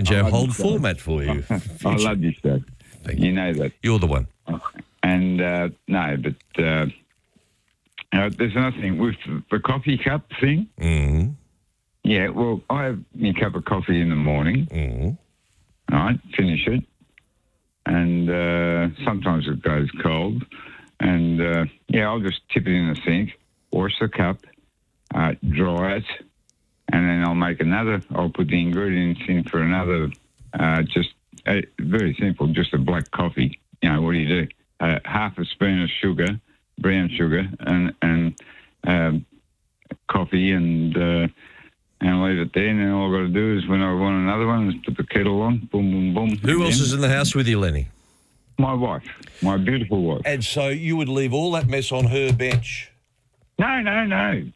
change our whole format for you. I love you, sir. Thank You know that. You're the one. And no, but there's another thing with the coffee cup thing. Mm-hmm. Yeah, well, I have my cup of coffee in the morning. Mm-hmm. All right, finish it. And sometimes it goes cold. And, I'll just tip it in the sink, wash the cup, dry it, and then I'll put the ingredients in for another, very simple, just a black coffee. You know, what do? Half a spoon of sugar, brown sugar, and coffee, and leave it there. And then all I've got to do is, when I want another one, is put the kettle on, boom, boom, boom. Who else is in the house with you, Lenny? My wife, my beautiful wife. And so you would leave all that mess on her bench? No. I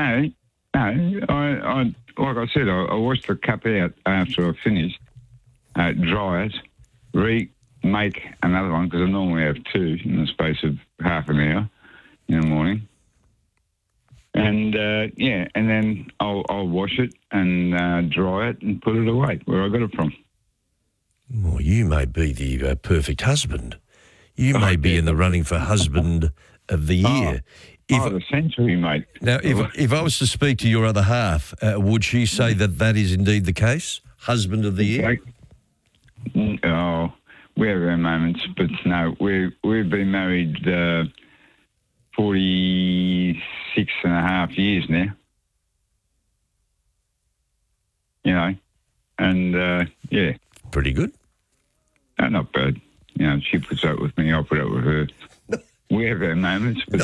like I said, I wash the cup out after I finish, dry it, remake another one, because I normally have two in the space of half an hour in the morning. And, and then I'll wash it and dry it and put it away where I got it from. Well, you may be the perfect husband. You may be in the running for husband of the year. The century, mate. Now, if I was to speak to your other half, would she say that is indeed the case? Husband of the year? Oh, we have our moments, but no, we've been married 46 and a half years now. You know, and Pretty good. No, not bad. You know, she puts up with me, I put up with her. We have our moments, but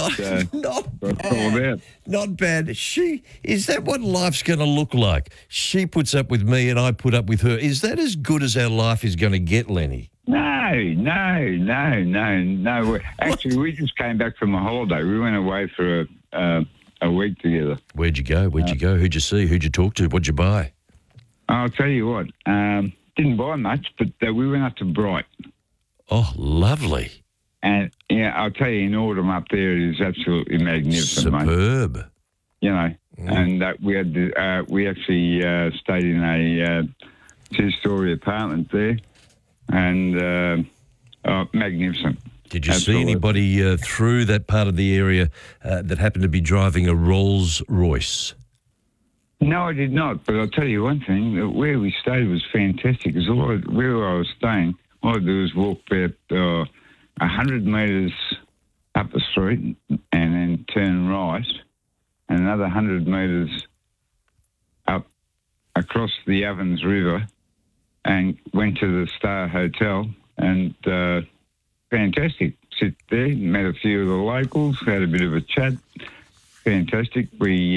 not bad. Is that what life's going to look like? She puts up with me and I put up with her. Is that as good as our life is going to get, Lenny? No. Actually, we just came back from a holiday. We went away for a week together. Where'd you go? Who'd you see? Who'd you talk to? What'd you buy? I'll tell you what. Didn't buy much, but we went up to Bright. Oh, lovely. And, I'll tell you, in autumn up there, it is absolutely magnificent, superb. Mate. You know, and we actually stayed in a two-storey apartment there, and magnificent. Did you see anybody through that part of the area that happened to be driving a Rolls Royce? No, I did not. But I'll tell you one thing: where we stayed was fantastic. Because where I was staying, all I do is walk about 100 metres up the street and then turn right, and another 100 metres up across the Ovens River, and went to the Star Hotel, and fantastic. Sit there, met a few of the locals, had a bit of a chat. Fantastic. We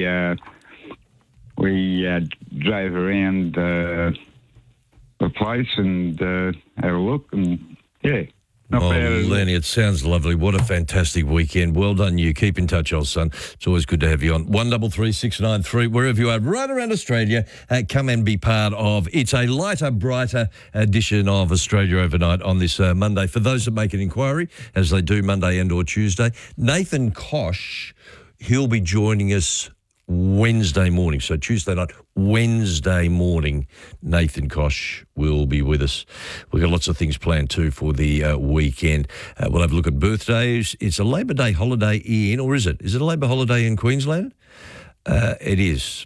drove around the place and had a look, and not bad. Lenny, it sounds lovely. What a fantastic weekend. Well done, you. Keep in touch, old son. It's always good to have you on. 133693, wherever you are, right around Australia, come and be part of. It's a lighter, brighter edition of Australia Overnight on this Monday. For those that make an inquiry, as they do Monday and or Tuesday, Nathan Kosh, he'll be joining us Wednesday morning. So Tuesday night, Wednesday morning, Nathan Kosh will be with us. We've got lots of things planned too for the weekend. We'll have a look at birthdays. It's a Labor Day holiday or is it? Is it a Labor holiday in Queensland? It is.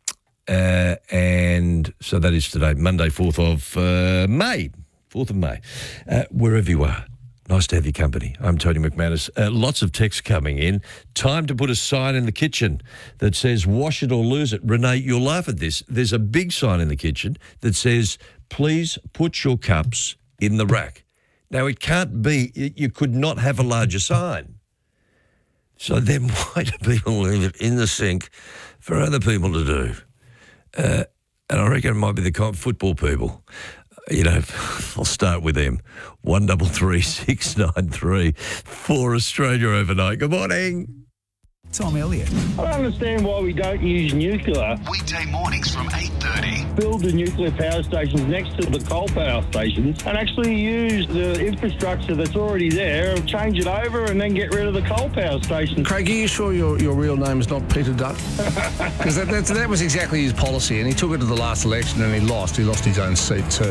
And so that is today, Monday, 4th of May. 4th of May. Wherever you are. Nice to have your company. I'm Tony McManus. Lots of texts coming in. Time to put a sign in the kitchen that says, wash it or lose it. Renee, you'll laugh at this. There's a big sign in the kitchen that says, please put your cups in the rack. Now, it can't be, you could not have a larger sign. So then why do people leave it in the sink for other people to do? And I reckon it might be the football people. I'll start with them. 133693 for Australia Overnight. Good morning. Tom Elliott. I don't understand why we don't use nuclear. Weekday mornings from 8:30. Build the nuclear power stations next to the coal power stations and actually use the infrastructure that's already there, change it over and then get rid of the coal power stations. Craig, are you sure your real name is not Peter Dutt? Because that was exactly his policy, and he took it to the last election and he lost. He lost his own seat too.